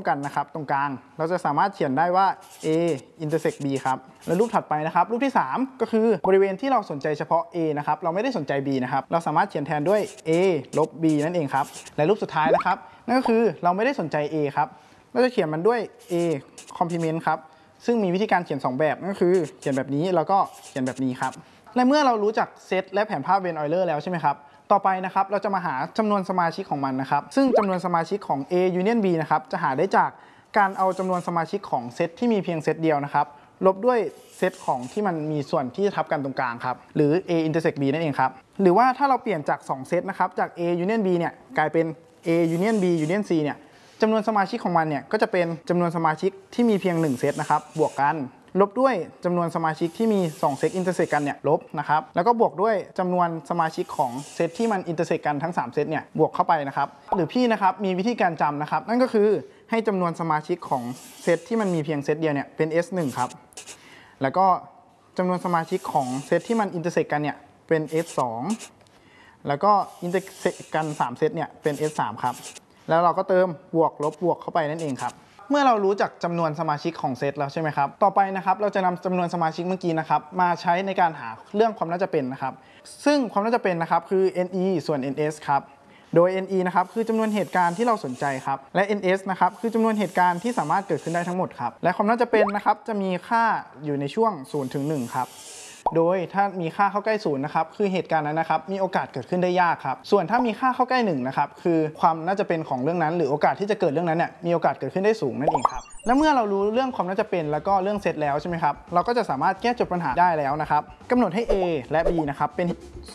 กันนะครับตรงกลางเราจะสามารถเขียนได้ว่า a intersect b ครับและรูปถัดไปนะครับรูปที่3ก็คือบริเวณที่เราสนใจเฉพาะ a นะครับเราไม่ได้สนใจ b นะครับเราสามารถเขียนแทนด้วย a ลบ b นั่นเองครับและรูปสุดท้ายนะครับนั่นก็คือเราไม่ได้สนใจ a ครับเราจะเขียนมันด้วย a complement ครับซึ่งมีวิธีการเขียน2แบบนั่นก็คือเขียนแบบนี้แล้วก็เขียนแบบนี้ครับและเมื่อเรารู้จักเซตและแผนภาพเวนออยเลอร์แล้วใช่ไหมครับต่อไปนะครับเราจะมาหาจำนวนสมาชิกของมันนะครับซึ่งจำนวนสมาชิกของ A Union B นะครับจะหาได้จากการเอาจำนวนสมาชิกของเซตที่มีเพียงเซตเดียวนะครับลบด้วยเซตของที่มันมีส่วนที่ทับกันตรงกลางครับหรือ A intersect B นั่นเองครับหรือว่าถ้าเราเปลี่ยนจาก2เซตนะครับจาก A Union B เนี่ยกลายเป็น A Union B Union C เนี่ยจำนวนสมาชิกของมันเนี่ยก็จะเป็นจำนวนสมาชิกที่มีเพียง1เซตนะครับบวกกันลบด้วยจำนวนสมาชิกที่มี2เซตอินเตอร์เซกกันเนี่ยลบนะครับแล้วก็บวกด้วยจำนวนสมาชิกของเซตที่มันอินเตอร์เซกกันทั้ง3เซตเนี่ยบวกเข้าไปนะครับหรือพี่นะครับมีวิธีการจำนะครับนั่นก็คือให้จำนวนสมาชิกของเซตที่มันมีเพียงเซตเดียวเนี่ยเป็น S1 ครับแล้วก็จำนวนสมาชิกของเซตที่มันอินเตอร์เซกกันเนี่ยเป็น S2 แล้วก็อินเตอร์เซกกัน3เซตเนี่ยเป็น S3 ครับแล้วเราก็เติมบวกลบบวกเข้าไปนั่นเองครับเมื่อเรารู้จักจำนวนสมาชิกของเซตแล้วใช่ไหมครับต่อไปนะครับเราจะนำจำนวนสมาชิกเมื่อกี้นะครับมาใช้ในการหาเรื่องความน่าจะเป็นนะครับซึ่งความน่าจะเป็นนะครับคือ NE ส่วน NS ครับโดย NE นะครับคือจำนวนเหตุการณ์ที่เราสนใจครับและ NS นะครับคือจำนวนเหตุการณ์ที่สามารถเกิดขึ้นได้ทั้งหมดครับและความน่าจะเป็นนะครับจะมีค่าอยู่ในช่วง0 ถึง 1ครับโดยถ้ามีค่าเข้าใกล้0นะครับคือเหตุการณ์นั้นนะครับมีโอกาสเกิดขึ้นได้ยากครับส่วนถ้ามีค่าเข้าใกล้1นะครับคือความน่าจะเป็นของเรื่องนั้นหรือโอกาสที่จะเกิดเรื่องนั้นเนี่ยมีโอกาสเกิดขึ้นได้สูงนั่นเองครับและเมื่อเรารู้เรื่องความน่าจะเป็นแล้วก็เรื่องเซตแล้วใช่ไหมครับเราก็จะสามารถแก้โจทย์ปัญหาได้แล้วนะครับกำหนดให้ A และ B นะครับเป็น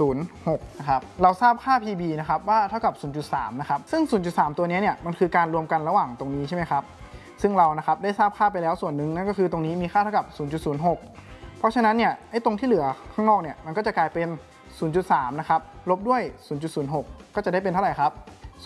0 6นะครับเราทราบค่า PB นะครับว่าเท่ากับ 0.3 นะครับซึ่ง 0.3 ตัวนี้เนี่ยมันคือการรวมกันระหว่างตรงนี้ใช่ไหมครับซึ่งเรานะครับได้ทราบค่าไปแล้วส่วนหนึ่งนั่นก็คือตรงนี้มีค่าเท่ากับ 0.06เพราะฉะนั้นเนี่ยไอ้ตรงที่เหลือข้างนอกเนี่ยมันก็จะกลายเป็น 0.3 นะครับลบด้วย 0.06 ก็จะได้เป็นเท่าไหร่ครับ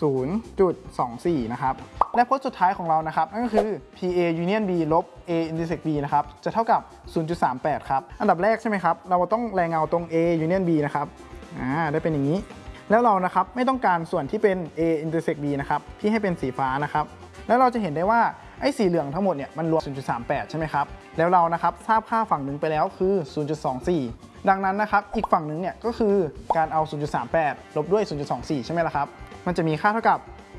0.24 นะครับและพจน์สุดท้ายของเรานะครับนั่นก็คือ PA Union B ลบ A intersect B นะครับจะเท่ากับ 0.38 ครับอันดับแรกใช่ไหมครับเราต้องแรงเงาตรง A Union B นะครับได้เป็นอย่างนี้แล้วเรานะครับไม่ต้องการส่วนที่เป็น A intersect B นะครับพี่ให้เป็นสีฟ้านะครับแล้วเราจะเห็นได้ว่าไอ้สีเหลืองทั้งหมดเนี่ยมันรวม 0.38 ใช่ไหมครับแล้วเรานะครับทราบค่าฝั่งหนึ่งไปแล้วคือ 0.24 ดังนั้นนะครับอีกฝั่งหนึ่งเนี่ยก็คือการเอา 0.38 ลบด้วย 0.24 ใช่ไหมล่ะครับมันจะมีค่าเท่ากับ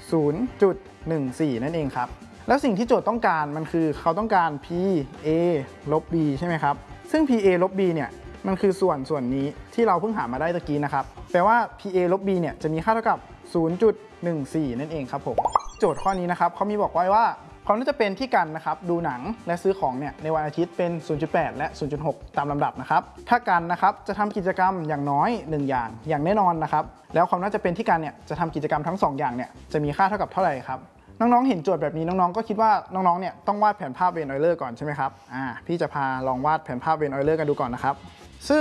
0.14 นั่นเองครับแล้วสิ่งที่โจทย์ต้องการมันคือเขาต้องการ PA ลบ B ใช่ไหมครับซึ่ง PA ลบ B เนี่ยมันคือส่วนนี้ที่เราเพิ่งหามาได้ตะกี้นะครับแปลว่า PA ลบ B เนี่ยจะมีค่าเท่ากับ 0.14 นั่นเองครับผมโจทย์ข้อนี้นะครับเขามีบอกไว้ว่าความน่าจะเป็นที่กันนะครับดูหนังและซื้อของเนี่ยในวันอาทิตย์เป็น 0.8 และ 0.6 ตามลำดับนะครับถ้ากันนะครับจะทำกิจกรรมอย่างน้อย1อย่างแน่นอนนะครับแล้วความน่าจะเป็นที่กันเนี่ยจะทำกิจกรรมทั้ง2อย่างเนี่ยจะมีค่าเท่ากับเท่าไหร่ครับน้องๆเห็นโจทย์แบบนี้น้องๆก็คิดว่าน้องๆเนี่ยต้องวาดแผนภาพเวนออยเลอร์ก่อนใช่ไหมครับพี่จะพาลองวาดแผนภาพเวนออยเลอร์กันดูก่อนนะครับ